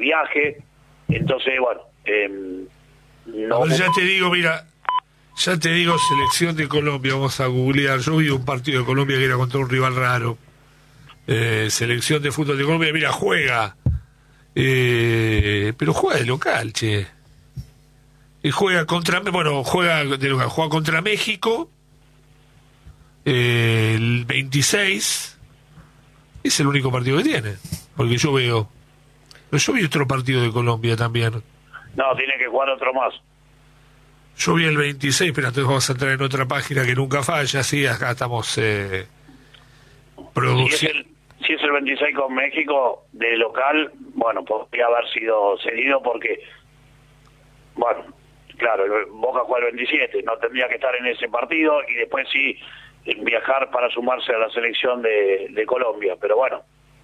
viaje, entonces, bueno, no... Ahora ya te digo, mira, ya te digo, selección de Colombia, vamos a googlear. Yo vi un partido de Colombia que era contra un rival raro. Selección de fútbol de Colombia, mira, juega. Pero juega de local, che. Y juega contra, bueno, juega contra México el 26. Es el único partido que tiene, porque yo vi otro partido de Colombia también. No, tiene que jugar otro más. Yo vi el 26, pero entonces vamos a entrar en otra página que nunca falla. Sí, acá estamos produciendo. Si es el 26 con México de local, bueno, podría haber sido cedido porque, bueno, claro, Boca juega el 27, no tendría que estar en ese partido y después sí viajar para sumarse a la selección de Colombia, pero bueno,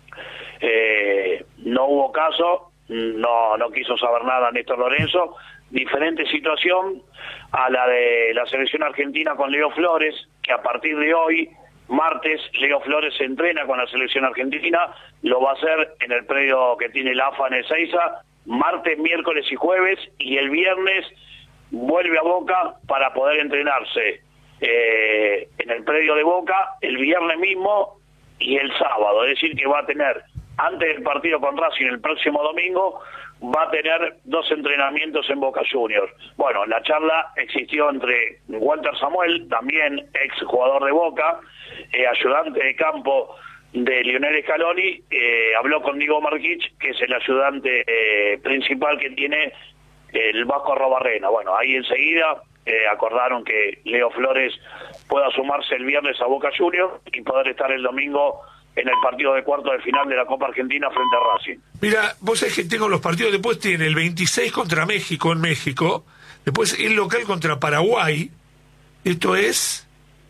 no hubo caso, no quiso saber nada Néstor Lorenzo. Diferente situación a la de la selección argentina con Leo Flores, que a partir de hoy, martes, Leo Flores se entrena con la selección argentina, lo va a hacer en el predio que tiene el AFA en Ezeiza, martes, miércoles y jueves, y el viernes vuelve a Boca para poder entrenarse en el predio de Boca el viernes mismo y el sábado, es decir que va a tener, antes del partido con Racing el próximo domingo, va a tener 2 entrenamientos en Boca Juniors. Bueno, la charla existió entre Walter Samuel, también ex jugador de Boca, ayudante de campo de Lionel Scaloni, habló con Diego Marquich, que es el ayudante principal que tiene el Vasco Arrobarrena. Bueno, ahí enseguida acordaron que Leo Flores pueda sumarse el viernes a Boca Juniors y poder estar el domingo en el partido de cuarto de final de la Copa Argentina frente a Racing. Mira, vos sabés que tengo los partidos, después tiene el 26 contra México en México, después el local contra Paraguay, esto es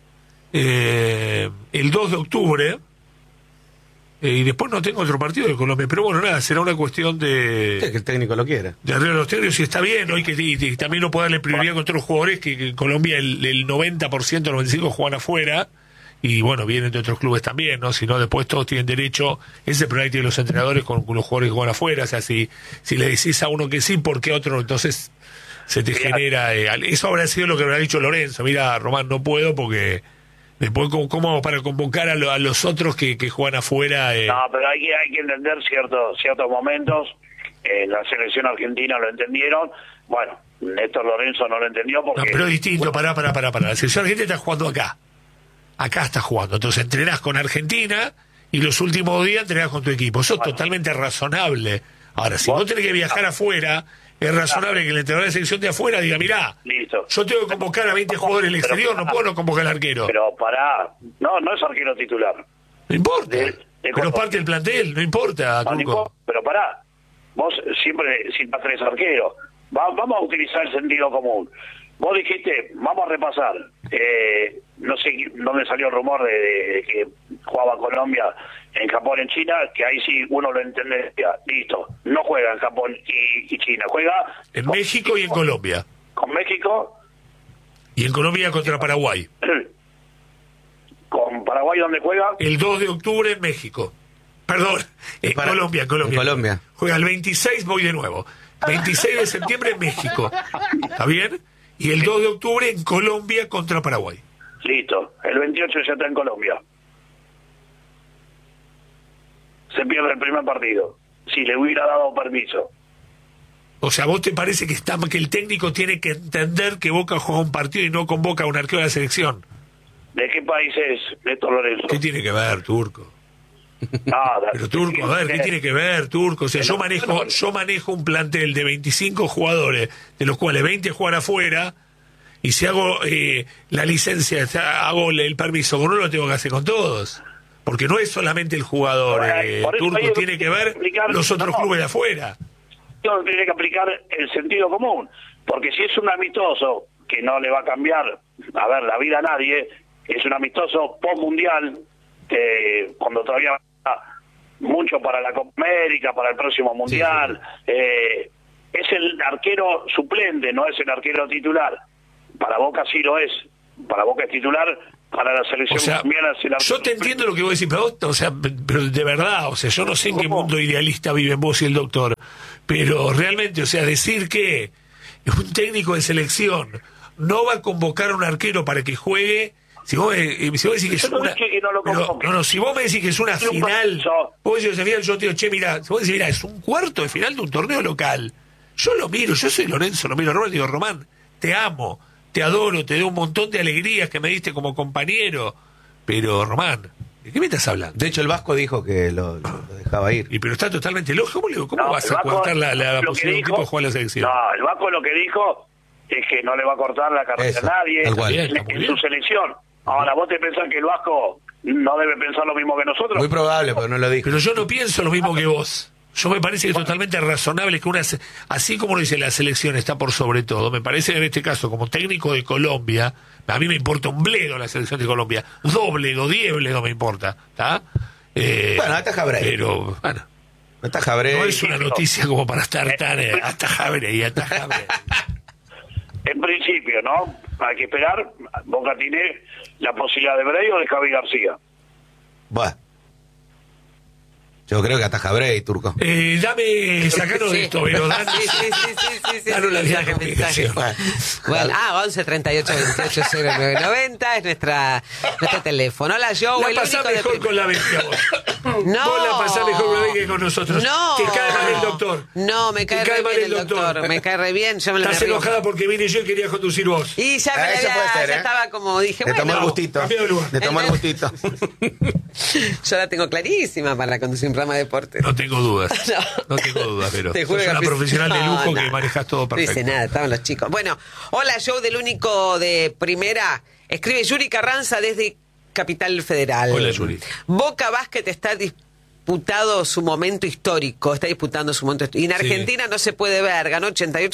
el 2 de octubre, y después no tengo otro partido de Colombia, pero bueno, nada, será una cuestión de... Sí, que el técnico lo quiera. De arreglo de los técnicos, y está bien, ¿no? Y también no puede darle prioridad con otros jugadores que en Colombia el 90%, 95% juegan afuera, y bueno, vienen de otros clubes también, ¿no? Si no, después todos tienen derecho, ese problema que tienen los entrenadores con los jugadores que juegan afuera, o sea, si le decís a uno que sí, ¿por qué a otro? Entonces se te genera... eso habrá sido lo que habrá dicho Lorenzo, mira, Román, no puedo porque... Después, ¿cómo vamos para convocar a los otros que juegan afuera? No, pero hay que entender ciertos momentos. La selección argentina lo entendieron. Bueno, Néstor Lorenzo no lo entendió porque... No, pero es distinto, pará. La selección argentina está jugando acá. Acá está jugando. Entonces entrenás con Argentina y los últimos días entrenás con tu equipo. Eso es totalmente razonable. Ahora, si vos tenés que viajar afuera... Es razonable que el entrenador de la selección de afuera diga, mirá, listo, yo tengo que convocar a 20 jugadores en el exterior, no puedo no convocar al arquero. Pero pará, no es arquero titular. No importa, pero parte del plantel, no importa, Turco. Pero pará, vos siempre citas 3 arqueros. Vamos a utilizar el sentido común. Vos dijiste, vamos a repasar, no sé dónde salió el rumor de que jugaba Colombia en Japón, en China, que ahí sí uno lo entendería. Listo, no juega en Japón y China, juega... En México y en Colombia. Con México. Y en Colombia contra Paraguay. ¿Con Paraguay dónde juega? El 2 de octubre en México. Perdón, en Colombia. Juega el 26, voy de nuevo. 26 de septiembre en México. ¿Está bien? Y el 2 de octubre en Colombia contra Paraguay. Listo, el 28 ya está en Colombia. Se pierde el primer partido. Si le hubiera dado permiso. O sea, ¿vos te parece que el técnico tiene que entender que Boca juega un partido y no convoca a un arquero de la selección? ¿De qué país es Néstor Lorenzo? ¿Qué tiene que ver, Turco? Nada. Pero Turco, a ver, ¿qué tiene que ver, Turco? O sea, yo manejo un plantel de 25 jugadores, de los cuales 20 juegan afuera, y si hago la licencia, hago el permiso con uno, lo tengo que hacer con todos. Porque no es solamente el jugador, Turco, tiene que ver los otros clubes de afuera. Tiene que aplicar el sentido común, porque si es un amistoso que no le va a cambiar, a ver, la vida a nadie, es un amistoso post-mundial, cuando todavía mucho para la Copa América, para el próximo mundial, es el arquero suplente, no es el arquero titular. Para Boca sí lo es, para Boca es titular, para la selección colombiana es el arquero. Yo te entiendo lo que vos decís, pero de verdad, o sea, yo no sé en qué mundo idealista viven vos y el doctor, Pero realmente, o sea, decir que un técnico de selección no va a convocar a un arquero para que juegue, si vos decís que es Yo no una... dije que no lo convoque. No, si vos me decís que es una final, vos decís al final, yo te digo, che, mirá, si vos decís, mirá, es un cuarto de final de un torneo local, yo lo miro, yo soy Lorenzo, lo miro a Román y digo, Román, te amo, te adoro, te doy un montón de alegrías que me diste como compañero, pero Román, ¿de qué me estás hablando? De hecho, el Vasco dijo que lo dejaba ir. Y pero está totalmente lógico. ¿Cómo No, vas el a Vasco cortar la lo posibilidad de un que tipo de dijo- jugar a la selección? No, el Vasco lo que dijo es que no le va a cortar la carrera Eso, a nadie tal cual. Bien, está muy en bien. su selección. Ahora, ¿vos te pensás que el Vasco no debe pensar lo mismo que nosotros? Muy probable, pero no lo dijo. Pero yo no pienso lo mismo que vos. Yo me parece que es totalmente razonable que así como lo dice la selección está por sobre todo, me parece que en este caso, como técnico de Colombia, a mí me importa un bledo la selección de Colombia, dobledo, 10 bledo me importa, ¿está? Bueno, ataja Brey. Pero, bueno, Ataja Brey. no es una noticia como para estar tan ataja Brey. En principio, ¿no? Hay que esperar. Boca tiene la posibilidad de Brey o de Javi García. Bueno. Yo creo que ataja Brey, Turco. Sacanos de esto, pero Sí. danos la vía de Mensaje. comunicación. Bueno, 11 38 28 09 90 es nuestro teléfono. Hola, Joe, La el pasás único de mejor con la bestia vos. No. Vos la pasás mejor con la bestia que con nosotros. No. Te cae mal el doctor. No, me cae Te re mal bien el doctor. Me cae re bien. Yo me lo Estás río. enojada porque vine yo y quería conducir vos. Y ya me Eso puede ser, ya ¿eh? estaba como dije, Le tomó el bueno, gustito. cambia de lugar. Le tomó el gustito. yo la tengo clarísima para conducir un programa de deportes. No tengo dudas. No tengo dudas, pero Te juro sos que una profesional de lujo no, que manejas todo No perfecto. dice nada, estaban los chicos. Bueno, hola, Joe del único de primera. Escribe Yuri Carranza desde Capital Federal. Hola, Yuri. Boca Basket está disputado su momento histórico. Está disputando su momento histórico. Y en Sí. Argentina no se puede ver. Ganó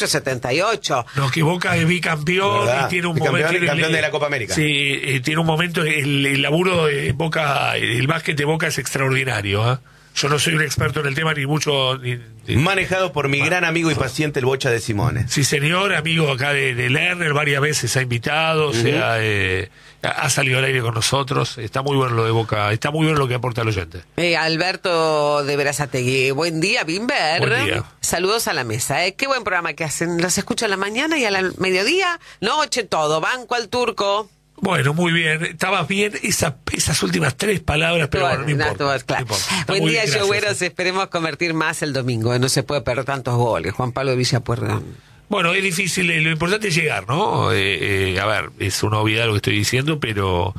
88-78. No, que Boca es bicampeón ¿Verdad? y tiene un Bicampeón momento. y campeón de la Copa América. Sí, tiene un momento. El laburo de Boca, el básquet de Boca es extraordinario. ¿Eh? Yo no soy un experto en el tema, ni mucho. Manejado por mi gran amigo y paciente, el Bocha de Simone. Sí, señor, amigo acá de Lerner, varias veces ha invitado, o sea, ha salido al aire con nosotros. Está muy bueno lo de Boca, está muy bueno lo que aporta el oyente. Alberto de Berazategui. Buen día, Bimber. Buen día. Saludos a la mesa. Qué buen programa que hacen. Los escucho a la mañana y al mediodía, noche, todo. Banco al Turco. Bueno, muy bien. Estabas bien esas últimas 3 palabras, pero bueno, no importa. Claro. No importa. Está Buen muy día, bien, gracias. Jogueros. Esperemos convertir más el domingo. No se puede perder tantos goles. Juan Pablo de Villapuerto. Bueno, es difícil, lo importante es llegar, ¿no? A ver, es una obviedad lo que estoy diciendo, pero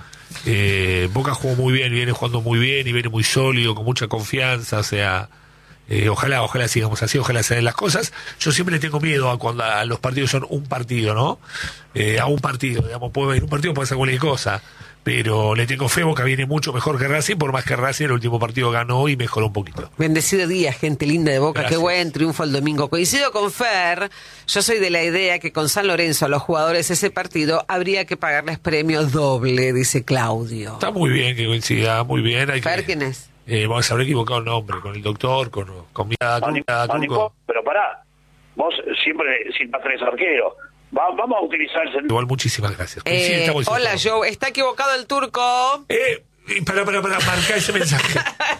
Boca jugó muy bien, viene jugando muy bien y viene muy sólido, con mucha confianza, o sea... ojalá sigamos así, ojalá se den las cosas. Yo siempre le tengo miedo a cuando a los partidos son un partido, ¿no? A un partido, digamos, puede venir un partido, puede ser cualquier cosa, pero le tengo fe, Boca viene mucho mejor que Racing, por más que Racing el último partido ganó y mejoró un poquito. Bendecido día, gente linda de Boca. Gracias. Qué buen triunfo el domingo. Coincido con Fer. Yo soy de la idea que con San Lorenzo a los jugadores ese partido habría que pagarles premio doble, dice Claudio. Está muy bien que coincida, muy bien. Fer, ¿quién es? Vamos a haber equivocado el nombre, con el doctor, con mi Nico, pero pará, vos siempre citas 3 arqueros. Vamos a utilizar el Igual, muchísimas gracias. Estamos Hola, diciendo. Joe. ¿Está equivocado el Turco? Para, marca ese mensaje.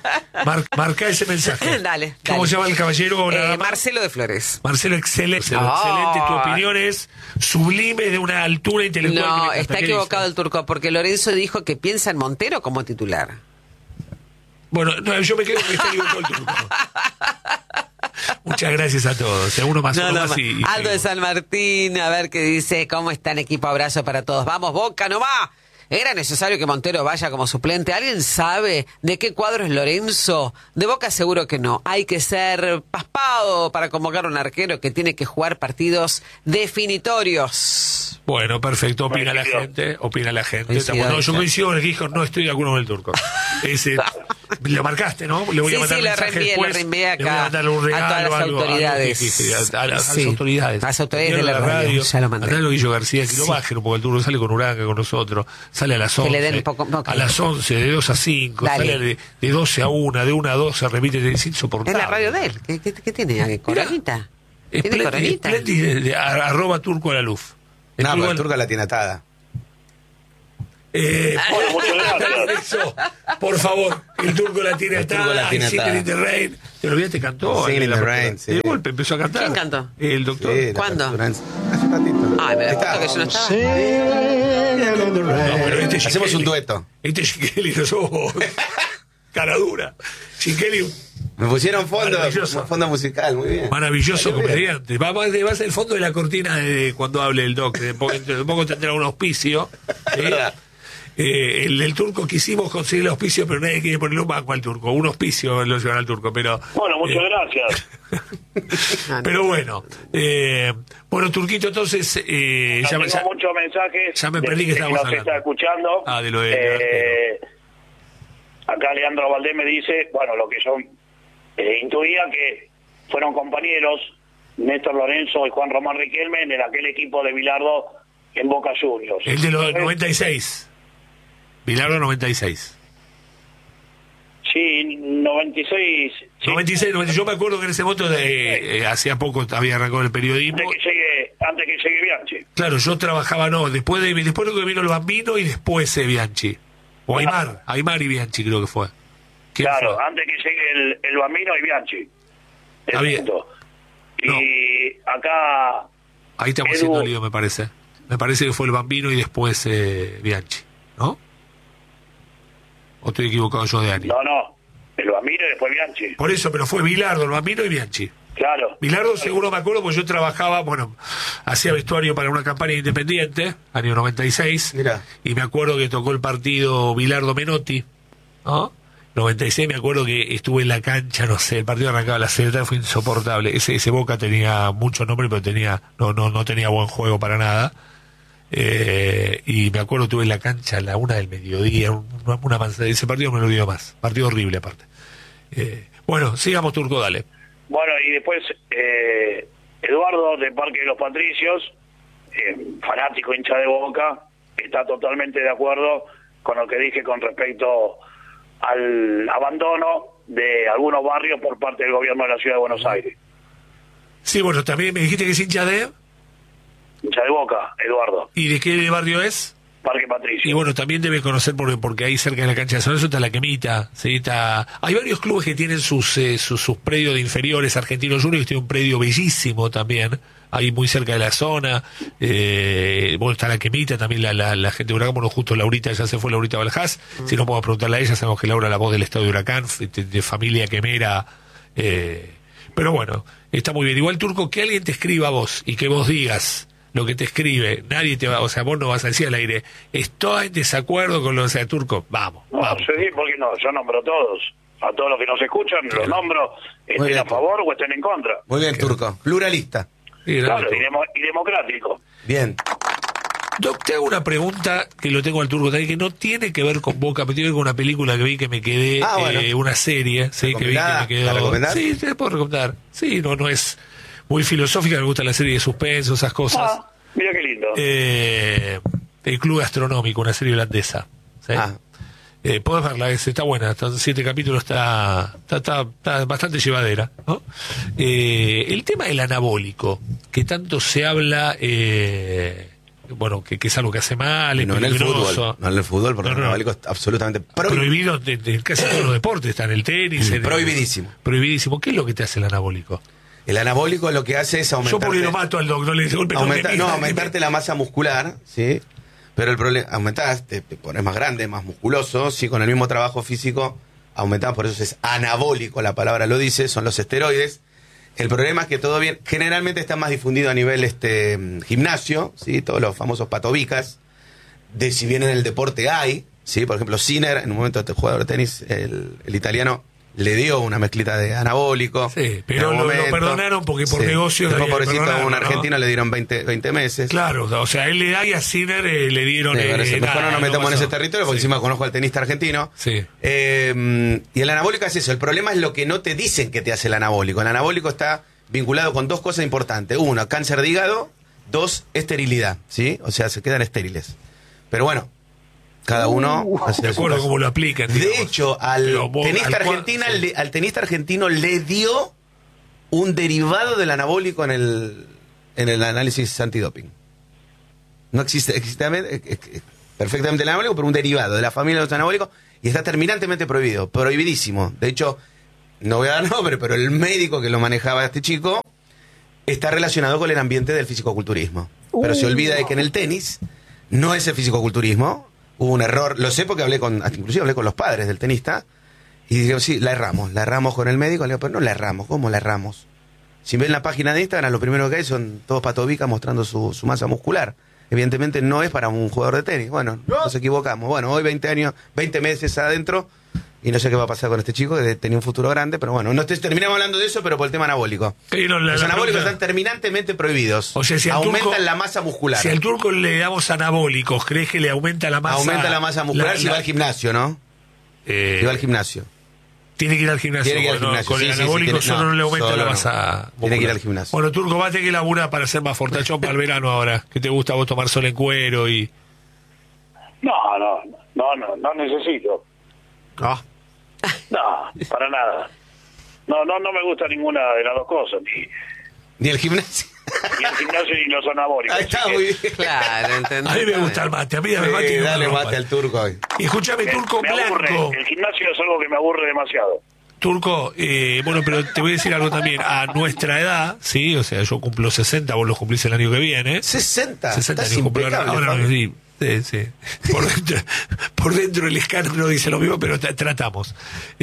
Marca ese mensaje. Dale. ¿Cómo se llama el caballero? Nada más. Marcelo de Flores. Marcelo, excelente. Ah. Excelente. Tu opinión es sublime, de una altura intelectual. que me No, encanta. está ¿Qué equivocado dice? el Turco porque Lorenzo dijo que piensa en Montero como titular. Bueno, no, yo me quedo que está equivocado el turco. Muchas gracias a todos. Uno más, uno más y Aldo de San Martín, a ver qué dice. ¿Cómo están, equipo? Abrazo para todos. Vamos, Boca, nomás. ¿Era necesario que Montero vaya como suplente? ¿Alguien sabe de qué cuadro es Lorenzo? De Boca seguro que no. Hay que ser paspado para convocar a un arquero que tiene que jugar partidos definitorios. Bueno, perfecto. Opina la Coincido. gente. Opina la gente. Coincido, No, yo dice. coincido con el que dijo, no estoy de acuerdo con el turco. Lo marcaste, ¿no? Le voy a mandar Sí, mensaje lo después. reenvié acá Le voy a mandarle un regalo, a todas las algo, autoridades. a las Sí, autoridades. a las autoridades Primero de la radio, ya lo mandé. Mandalo a Guillo García, que lo Sí. bajen, porque el turco sale con Uranga, con nosotros. Sale a las Que 11. le den un poco- ok. A las 11, de 2 a 5. Dale. Sale de 12 a 1, de 1 a 12, repite, es insoportable. Es la radio de él. ¿Qué tiene? ¿Coronita? ¿Tiene coronita? Arroba turco a la luz. No, pero el Turco la tiene atada. Bueno, muchas gracias. Eso, por favor, el turco la tiene El turco atada, la tiene Singing atada. in the Rain. Te lo olvidaste, cantó. Singing in la the apertura. Rain, sí. De golpe empezó a cantar. ¿Quién cantó? El doctor. Sí, la ¿Cuándo? apertura hace un ratito. Ay, me da Está. gusto que yo no estaba. No, pero este es Hacemos un Shinkelly. dueto. Este es Shinkelly, no sos cara dura. Shinkelly, Me pusieron Maravilloso. un fondo musical, muy bien. maravilloso Salió bien. comediante. Va a ser el fondo de la cortina de cuando hable el doc. De poco tendrá un auspicio. Es verdad. El del turco quisimos conseguir el auspicio, pero nadie quiere ponerle un banco al turco. Un auspicio lo llevará al turco, pero. Bueno, muchas gracias. Pero bueno. Bueno, Turquito, entonces. Tengo muchos mensajes. ya me perdí que de estábamos nos hablando. está escuchando. Ah, de lo de Acá Leandro Valdés me dice, bueno, lo que yo intuía que fueron compañeros Néstor Lorenzo y Juan Román Riquelme en aquel equipo de Bilardo en Boca Juniors. El de los 96. Bilardo 96. Sí, 96. Sí. 96, 96. Yo me acuerdo que en ese momento, hacía poco había arrancado el periodismo. Antes que llegue Bianchi. Claro, yo trabajaba, después de lo que vino el Bambino y después Bianchi. O Aymar y Bianchi creo que fue. ¿Quién Claro, fue? antes que llegue el Bambino y Bianchi. Está bien. Y acá Ahí estamos Edu- haciendo lío, me parece. Me parece que fue el Bambino y después Bianchi, ¿no? ¿O estoy equivocado yo de año? No, el Bambino y después Bianchi. Por eso, pero fue Bilardo, el Bambino y Bianchi. Claro. Bilardo seguro me acuerdo porque yo trabajaba, hacía vestuario para una campaña independiente, año 96. Mirá. Y me acuerdo que tocó el partido Bilardo Menotti, ¿no? 96 me acuerdo que estuve en la cancha, no sé, el partido arrancaba a las 6 de la tarde, fue insoportable. Ese Boca tenía mucho nombre, pero no tenía buen juego para nada. Y me acuerdo estuve en la cancha a la 1 del mediodía, una manzana. Ese partido me lo olvido más. Partido horrible aparte. Bueno, sigamos, Turco, dale. Bueno, y después Eduardo de Parque de los Patricios, fanático hincha de Boca, está totalmente de acuerdo con lo que dije con respecto al abandono de algunos barrios por parte del gobierno de la Ciudad de Buenos Aires. Sí, bueno, también me dijiste que es hincha de... Hincha de Boca, Eduardo, ¿Y de qué barrio es? Parque Patricio. Y bueno, también debe conocer porque ahí cerca de la cancha de San Lorenzo está la Quemita, ¿sí? Hay varios clubes que tienen sus predios de inferiores. Argentinos Juniors tiene un predio bellísimo también, ahí muy cerca de la zona. Bueno, está la Quemita, también la gente de Huracán. Bueno, justo Laurita, ya se fue Laurita Baljás. Si no podemos preguntarle a ella, sabemos que Laura es la voz del estado de Huracán, de familia quemera. Pero bueno, está muy bien. Igual, Turco, que alguien te escriba a vos y que vos digas lo que te escribe, nadie te va, o sea, vos no vas a decir al aire, estoy en desacuerdo con lo de Turco, vamos. No, sí, porque no, yo nombro a todos los que nos escuchan, los nombro, estén bien, a favor o estén en contra. Muy bien, Turco. Pluralista. Claro, y democrático. Bien. Doc, te hago una pregunta que lo tengo al Turco también, que no tiene que ver con Boca, pero tiene que ver con una película que vi que me quedé, Bueno. una serie, sí, que vi que me quedó. ¿La recomendás? Sí, te puedo recomendar. Sí, no es muy filosófica, me gusta la serie de suspenso, esas cosas. Mira qué lindo. El Club Gastronómico, una serie holandesa. ¿sí? Podés verla, está buena, 7 capítulos, está bastante llevadera, ¿no? El tema del anabólico, que tanto se habla, bueno, que es algo que hace mal, es No en el peligroso. fútbol. No en el fútbol, porque No, el anabólico es absolutamente prohibido en casi todos los deportes, está en el tenis. Prohibidísimo. Prohibidísimo. ¿Qué es lo que te hace el anabólico? El anabólico lo que hace es Yo aumentarte... porque lo mato al doc, no le dice golpe. aumentarte la masa muscular, ¿sí? Pero el problema, aumentás, te pones más grande, más musculoso, sí, con el mismo trabajo físico, aumentás, por eso es anabólico, la palabra lo dice, son los esteroides. El problema es que todo bien, generalmente está más difundido a nivel gimnasio, ¿sí? Todos los famosos patobicas, de si bien en el deporte hay, ¿sí? Por ejemplo, Sinner, en un momento este jugador de tenis, el italiano, le dio una mezclita de anabólico. Sí, pero lo perdonaron porque por negocio... Después, pobrecito, a un ¿no? argentino le dieron 20 meses. Claro, o sea, él le da y a Sinner le dieron... Sí, bueno, mejor no nos metamos en pasó. ese territorio porque encima conozco al tenista argentino. Sí. Y el anabólico es eso. El problema es lo que no te dicen que te hace el anabólico. El anabólico está vinculado con dos cosas importantes. Uno, cáncer de hígado. Dos, esterilidad. ¿Sí? O sea, se quedan estériles. Pero bueno, cada uno hace De su acuerdo caso. cómo lo aplican. De digamos. hecho, Pero vos, al tenista argentino le dio un derivado del anabólico en el análisis antidoping. No existe, perfectamente el anabólico, pero un derivado de la familia de los anabólicos, y está terminantemente prohibido, prohibidísimo. De hecho, no voy a dar nombre, pero el médico que lo manejaba a este chico está relacionado con el ambiente del fisicoculturismo. Pero se olvida de que en el tenis no es el fisicoculturismo. Hubo un error, lo sé porque inclusive hablé con los padres del tenista, y digo, sí, la erramos con el médico. Le digo, pero no la erramos, ¿cómo la erramos? Si ven la página de Instagram, lo primero que hay son todos patobicas mostrando su masa muscular. Evidentemente no es para un jugador de tenis. Bueno, nos equivocamos. Bueno, hoy 20 meses adentro, y no sé qué va a pasar con este chico, que tenía un futuro grande, pero bueno, terminamos hablando de eso, pero por el tema anabólico. Los anabólicos están terminantemente prohibidos. O sea, si aumentan la masa muscular. Si al turco le damos anabólicos, ¿crees que le aumenta la masa? Aumenta la masa muscular si va al gimnasio, ¿no? Si va al gimnasio. Tiene que ir al gimnasio. Con el anabólico solo no le aumenta la masa muscular. Tiene que ir al gimnasio. Bueno, turco, vas a tener que laburar para ser más fortachón para el verano ahora. Que te gusta a vos tomar sol en cuero y... No necesito. No, para nada. No me gusta ninguna de las dos cosas, ni el gimnasio. Ni el gimnasio ni los anabólicos. Ahí está, muy bien. Claro, entendí. A mí me gusta el mate, a mí dame mate. Dale mate al turco hoy. Y escúchame, turco me blanco. Aburre. El gimnasio es algo que me aburre demasiado. Turco, bueno, pero te voy a decir algo también. A nuestra edad, sí, o sea, yo cumplo 60, vos los cumplís el año que viene. 60 años cumplo ahora, sí. Sí. Por dentro el escáner no dice lo mismo, pero tratamos.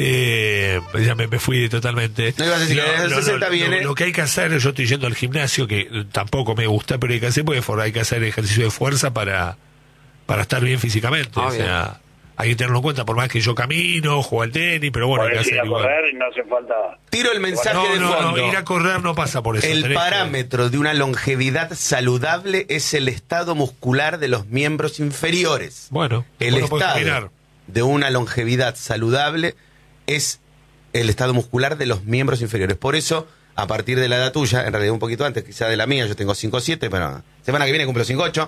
Ya me fui totalmente. No ibas a decir que el 60 viene. Lo que hay que hacer, yo estoy yendo al gimnasio, que tampoco me gusta, pero hay que hacer porque hay que hacer ejercicio de fuerza para estar bien físicamente. O sea, hay que tenerlo en cuenta, por más que yo camino, juego al tenis, pero bueno, hay que hacer ir a correr y no hace falta. Tiro el mensaje de fondo. No, ir a correr no pasa por eso. El parámetro de una longevidad saludable es el estado muscular de los miembros inferiores. Bueno, el estado de una longevidad saludable es el estado muscular de los miembros inferiores. Por eso, a partir de la edad tuya, en realidad un poquito antes quizá de la mía, yo tengo 5'7", pero semana que viene cumplo 5'8",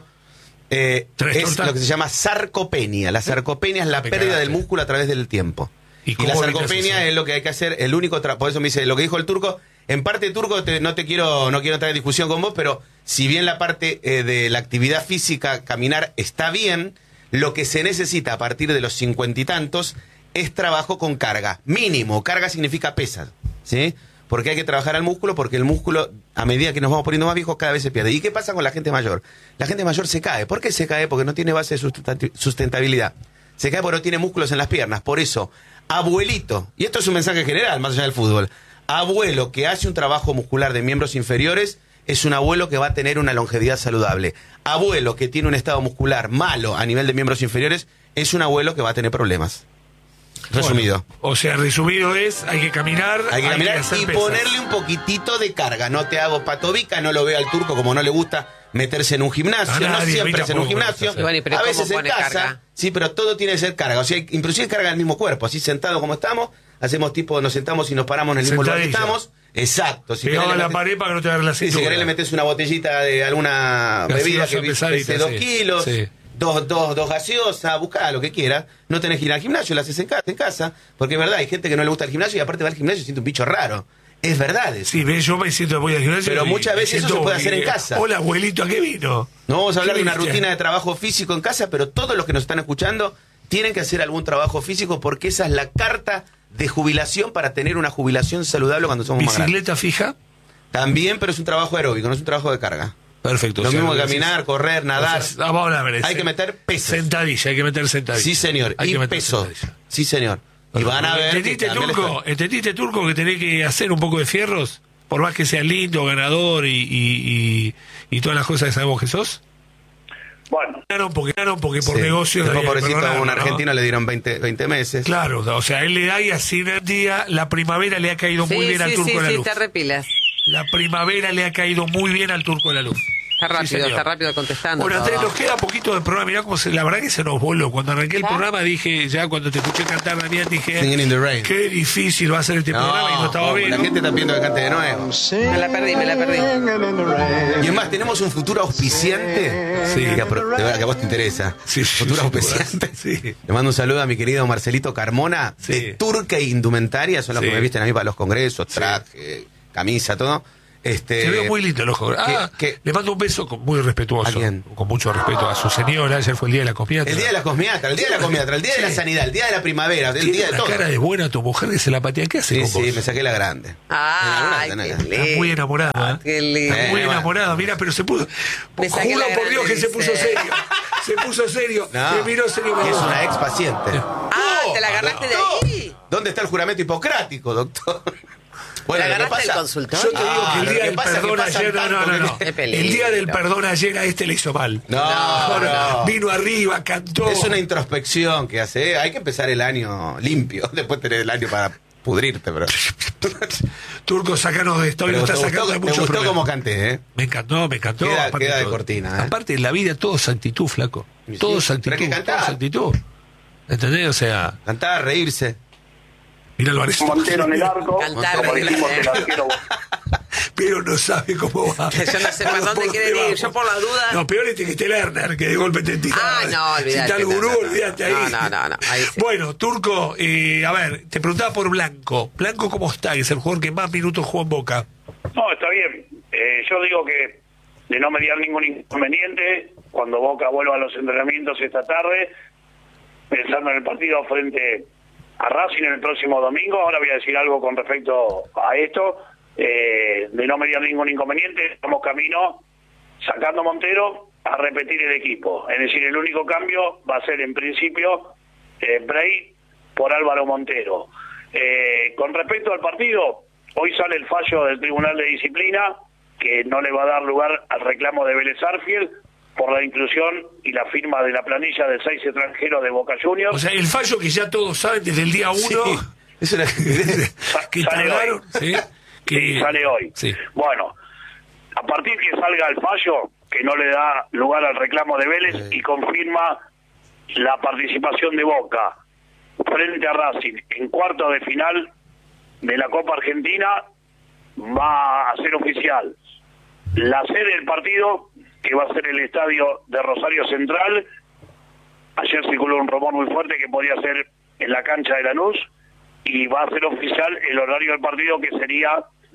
es lo que se llama sarcopenia. La sarcopenia es la pérdida del músculo a través del tiempo. Y la sarcopenia es lo que hay que hacer, el único por eso me dice, lo que dijo el turco, en parte turco no quiero entrar en discusión con vos, pero si bien la parte de la actividad física, caminar, está bien, lo que se necesita a partir de los 50 y tantos es trabajo con carga, mínimo, carga significa pesas, ¿sí? Porque hay que trabajar al músculo, porque el músculo, a medida que nos vamos poniendo más viejos, cada vez se pierde. ¿Y qué pasa con la gente mayor? La gente mayor se cae. ¿Por qué se cae? Porque no tiene base de sustentabilidad. Se cae porque no tiene músculos en las piernas. Por eso, abuelito, y esto es un mensaje general, más allá del fútbol, abuelo que hace un trabajo muscular de miembros inferiores es un abuelo que va a tener una longevidad saludable. Abuelo que tiene un estado muscular malo a nivel de miembros inferiores es un abuelo que va a tener problemas. Resumido. Bueno, o sea, resumido es, hay que caminar, y ponerle un poquitito de carga. No te hago patobica, no lo veo al turco como no le gusta meterse en un gimnasio, no siempre es en un gimnasio, a veces en casa, carga? Sí, pero todo tiene que ser carga, o sea, inclusive carga el mismo cuerpo, así sentado como estamos, hacemos tipo, nos sentamos y nos paramos en el mismo lugar que estamos, exacto. Si pegado a la pared para que no te agarre la cintura. Si querés le metes una botellita de alguna bebida que pese 2 kilos, dos gaseosas, buscá lo que quieras, no tenés que ir al gimnasio, lo haces en casa, porque es verdad, hay gente que no le gusta el gimnasio y aparte va al gimnasio y siente un bicho raro. Es verdad eso. Sí, yo me siento voy al gimnasio. Pero muchas veces eso se puede hacer en casa. Hola, abuelito, ¿a qué vino? No vamos a hablar de una rutina de trabajo físico en casa, pero todos los que nos están escuchando tienen que hacer algún trabajo físico porque esa es la carta de jubilación para tener una jubilación saludable cuando somos más grandes. ¿Bicicleta fija? También, pero es un trabajo aeróbico, no es un trabajo de carga. Perfecto. Lo mismo que caminar, correr, nadar. Vamos a ver. Hay que meter pesos. Sentadilla, hay que meter sentadilla. Sí, señor. Y peso. Sí, señor. Y van a ver. ¿Entendiste, turco, que tenés que hacer un poco de fierros? Por más que seas lindo, ganador y todas las cosas que sabemos que sos. Bueno. Porque por negocios... Pobrecito, a un argentino le dieron 20 meses. Claro, o sea, él le da y así el día, la primavera le ha caído muy bien al turco de la luz. Sí, te repilas. La primavera le ha caído muy bien al turco de la luz. Está rápido contestando. Bueno, Andrés, nos queda poquito del programa. Mirá cómo la verdad que se nos voló. Cuando arranqué el programa dije, ya cuando te escuché cantar Damián, dije, qué difícil va a ser este programa y no estaba bien. La gente está pidiendo que cante de nuevo. Me la perdí. Y es más, tenemos un futuro auspiciante. Sí. De verdad que a vos te interesa. Sí, futuro auspiciante. Sí. Le mando un saludo a mi querido Marcelito Carmona, de Turca Indumentaria. Son los que me visten a mí para los congresos, traje, camisa, todo. Te veo muy lindo el ojo. Le mando un beso muy respetuoso, con mucho respeto a su señora. Ayer fue el día de la cosmiatra. El día de la cosmiatra, el día de la cosmiatra, el día de la sanidad, el día de la primavera, el día de todo. Cara de buena tu mujer que se la patea. ¿Qué hace con vos? Sí, me saqué la grande. Ay, qué lindo. Está muy enamorada. Qué lindo. Está muy enamorada, mira, pero se puso. Juro por Dios que se puso serio. Se puso serio. Me miró serio. Es una ex paciente. ¿Te la agarraste de ahí? ¿Dónde está el juramento hipocrático, doctor? Bueno, ¿La lo que agarraste pasa, del consultorio? Yo te digo que el día del perdón ayer, no. El día del perdón ayer a este le hizo mal. No. Vino arriba, cantó. Es una introspección que hace. Hay que empezar el año limpio. Después tener el año para pudrirte, pero. Turco, sacanos de esto. Me gustó como canté, Me encantó. Queda de cortina, Aparte, en la vida todo es actitud, flaco. Todo es actitud. Pero hay que cantar. Todo es actitud. ¿Entendés? O sea. Cantar, reírse. Mira Álvarez. Montero en el arco. Cantar, como dijimos, el arquero. Pero no sabe cómo va. Yo no sé para dónde quiere ir. Yo por la duda. No, peor es que esté Lerner, que de golpe te tira. No, olvídate. Si está el gurú, olvídate ahí. No. Ahí sí. Bueno, Turco, a ver, te preguntaba por Blanco. Blanco, ¿cómo está? Es el jugador que más minutos jugó en Boca. No, está bien. Yo digo que de no mediar ningún inconveniente, cuando Boca vuelva a los entrenamientos esta tarde, pensando en el partido frente a Racing el próximo domingo, ahora voy a decir algo con respecto a esto, de no mediar ningún inconveniente, estamos camino, sacando Montero, a repetir el equipo. Es decir, el único cambio va a ser en principio Bray por Álvaro Montero. Con respecto al partido, hoy sale el fallo del Tribunal de Disciplina, que no le va a dar lugar al reclamo de Vélez Arfield por la inclusión y la firma de la planilla de 6 extranjeros de Boca Juniors. O sea, el fallo que ya todos saben desde el día 1, es una que tardaron, que sale hoy. Sí. Bueno, a partir que salga el fallo, que no le da lugar al reclamo de Vélez y confirma la participación de Boca frente a Racing en cuartos de final de la Copa Argentina, va a ser oficial la sede del partido, que va a ser el estadio de Rosario Central. Ayer circuló un rumor muy fuerte que podía ser en la cancha de Lanús, y va a ser oficial el horario del partido, que sería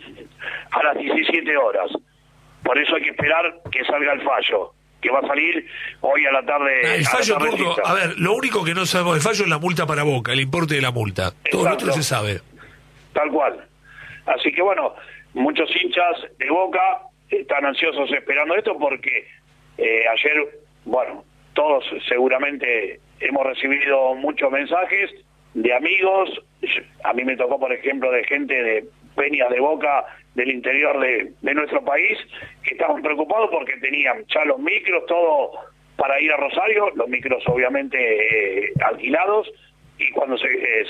a las 17 horas. Por eso hay que esperar que salga el fallo, que va a salir hoy a la tarde. El fallo, Turco, a ver, lo único que no sabemos del fallo es la multa para Boca, el importe de la multa. Todo lo otro se sabe. Tal cual. Así que bueno, muchos hinchas de Boca están ansiosos esperando esto, porque ayer, bueno, todos seguramente hemos recibido muchos mensajes de amigos. A mí me tocó, por ejemplo, de gente de peñas de Boca del interior de nuestro país, que estaban preocupados porque tenían ya los micros, todo para ir a Rosario, los micros obviamente alquilados, y cuando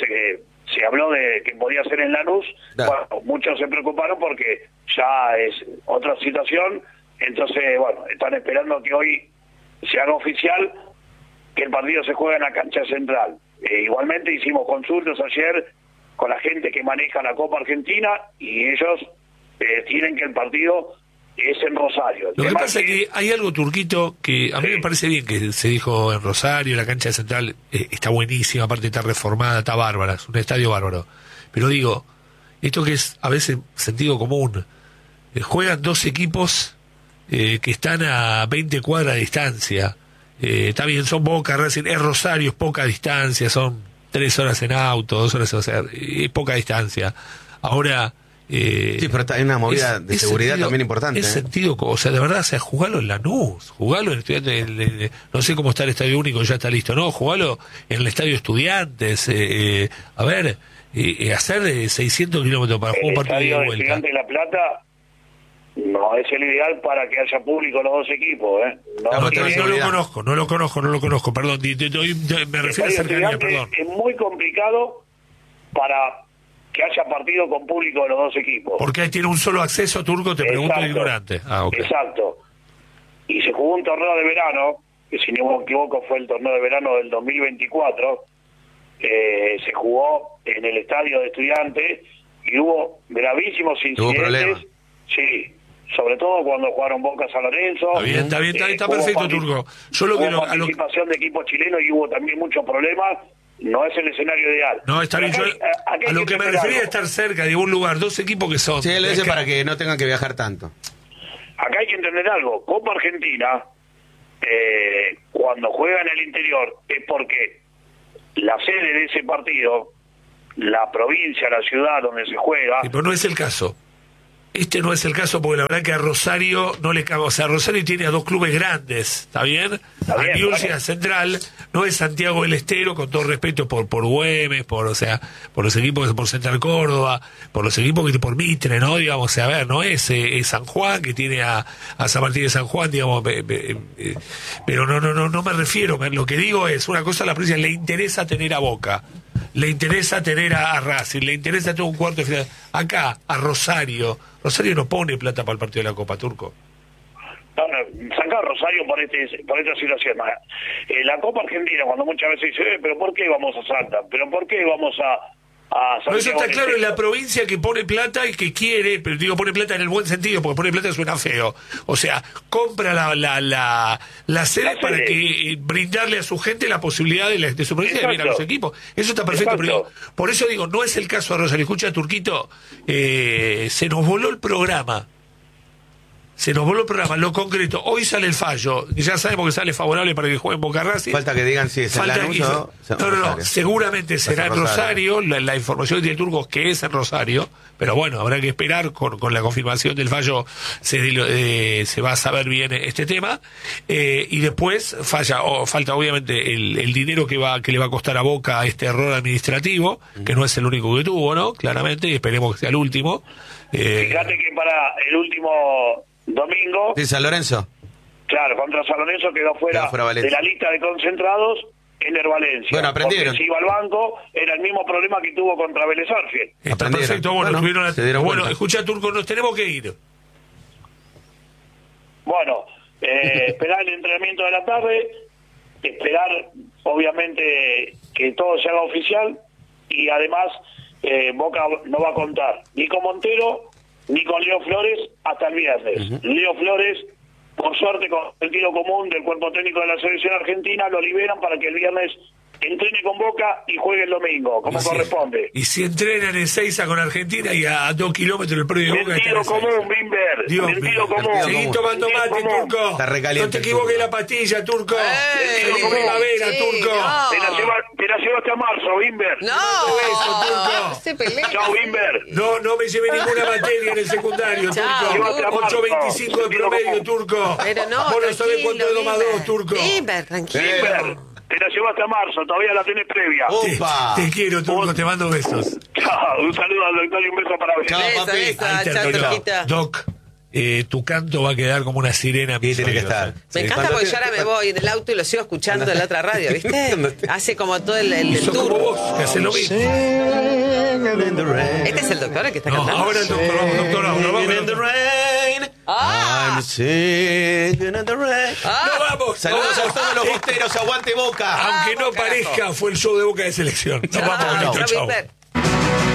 se habló de que podía ser en Lanús, bueno, muchos se preocuparon porque ya es otra situación. Entonces, bueno, están esperando que hoy se haga oficial que el partido se juega en la cancha central. Igualmente hicimos consultas ayer con la gente que maneja la Copa Argentina, y ellos tienen que el partido es en Rosario. Lo que pasa es que hay algo, Turquito, que a mí me parece bien que se dijo en Rosario, la cancha central está buenísima, aparte está reformada, está bárbara, es un estadio bárbaro. Pero digo, esto que es a veces sentido común, juegan dos equipos que están a 20 cuadras de distancia. Está bien, son Boca, Racing, es Rosario, es poca distancia, son 3 horas en auto, 2 horas, o sea, es poca distancia. Ahora... sí, pero hay una movida de seguridad sentido, también importante. Es sentido, o sea, de verdad, o sea, jugalo en Lanús, jugalo en Estudiantes, no sé cómo está el Estadio Único, ya está listo, no, jugalo en el Estadio Estudiantes, a ver, hacer 600 kilómetros para jugar un partido de vuelta. El Estudiantes de La Plata no es el ideal para que haya público los dos equipos, No lo conozco, perdón, me refiero a cercanía, perdón. Es muy complicado para que haya partido con público de los dos equipos. Porque ahí tiene un solo acceso, Turco, te pregunto ignorante. Okay. Exacto. Y se jugó un torneo de verano, que si no me equivoco fue el torneo de verano del 2024, se jugó en el estadio de Estudiantes, y hubo gravísimos incidentes. Sí, sobre todo cuando jugaron Boca San Lorenzo. Está bien, está perfecto, Turco. Yo lo que participación de equipos chilenos, y hubo también muchos problemas no es el escenario ideal. No, está bien. Acá Yo, hay a lo que me refería es algo. estar cerca de un lugar, dos equipos que son. Sí, él lo dice acá- para que no tengan que viajar tanto. Acá hay que entender algo. Copa Argentina, cuando juega en el interior, es porque la sede de ese partido, la provincia, la ciudad donde se juega, Sí, pero no es el caso. Este no es el caso porque la verdad que a Rosario no le cabe. O sea, Rosario tiene a dos clubes grandes, ¿está bien? Está A bien, Newell's y claro. a Central, no es Santiago del Estero, con todo respeto por Güemes, por los equipos, por Central Córdoba, por los equipos que por Mitre, ¿no? Digamos, o sea, a ver, no es San Juan, que tiene a San Martín de San Juan, digamos, pero no me refiero, lo que digo es, una cosa a la provincia, le interesa tener a Boca, le interesa tener a Racing, le interesa tener un cuarto de final. Acá, a Rosario no pone plata para el partido de la Copa, Turco. no, saca a Rosario por esta situación. La Copa Argentina, cuando muchas veces dice, pero ¿por qué vamos a Salta? ¿Pero por qué vamos a Pero eso Santiago está del claro en Estero? la provincia que pone plata y que quiere, pero digo pone plata en el buen sentido, porque pone plata suena feo. O sea, compra la sede La para sede. que brindarle a su gente la posibilidad de su provincia de venir a los Exacto. equipos. Eso está perfecto, Exacto. pero digo, por eso digo, no es el caso de Rosario. Escucha, Turquito, se nos voló el programa. Se nos voló el programa, lo concreto. Hoy sale el fallo. Ya sabemos que sale favorable para que jueguen Boca Racing. Falta que digan si es en Falta Lanús que- o no, Rosario. seguramente será en Rosario. La información que tiene el Turco es que es en Rosario, pero bueno, habrá que esperar con la confirmación del fallo, se va a saber bien este tema. Y después falta obviamente el dinero que le va a costar a Boca este error administrativo, que no es el único que tuvo, ¿no? Claramente, y esperemos que sea el último. Fíjate que para el último domingo, ¿Sí, San Lorenzo? claro, contra San Lorenzo quedó fuera Valencia. de la lista de concentrados en el Valencia. Bueno, aprendieron. Porque si iba al banco, era el mismo problema que tuvo contra Vélez Arfiel. Está Aprendieron. perfecto, bueno, Bueno, se dieron bueno, cuenta. escucha, Turco, nos tenemos que ir. Bueno, esperar el entrenamiento de la tarde, esperar obviamente que todo se haga oficial y además Boca no va a contar ni con Montero ni con Leo Flores hasta el viernes. Leo Flores, por suerte, con el tiro común del cuerpo técnico de la selección argentina, lo liberan para que el viernes entrene con Boca y juegue el domingo, como corresponde. Y si entrenan en Seiza con Argentina y a 2 kilómetros del predio de Boca. Sentido están en común, Seiza. Bimber. Dios Sentido mío, común. seguí común. tomando Sentido mate, común. Turco. Está recaliente No te el equivoques Turco. la pastilla, Turco. Sentido Feliz común. primavera, Sí, Turco. no. Te la llevo hasta marzo, Bimber. No, beso, Turco. no se peleen. Chao, Bimber. No me lleve ninguna materia en el secundario, Chao. Turco. 8.25 de promedio, Turco. Pero no, Vos no sabés cuánto es 2 más 2, Turco. Bimber, tranquilo. Bimber, te la llevo hasta marzo, todavía la tenés previa. ¡Opa! Te quiero, Turco, te mando besos. Chao, un saludo al doctor y un beso para ver. Chao, Beso, papi. beso. Ahí Chao, terminó. Turquita. Doc, tu canto va a quedar como una sirena. en Sí, mis tiene que oídos, estar. ¿eh? Me Sí, encanta cuando porque te- yo ahora me voy en el auto y lo sigo escuchando en la otra radio, ¿viste? Hace como todo el Sos tour. como vos, que haces lo mismo. Este es el doctor el que está No, cantando. ahora el doctor, vamos, doctor, ahora vamos. In the rain, Ah. I'm singing in the rain. No, vamos. Saludos a vamos. todos los bosteros, aguante Boca. Aunque no Vamos, carajo. parezca, fue el show de Boca de selección. Nos vamos, Chao. listo, Chao, chao. Bimber.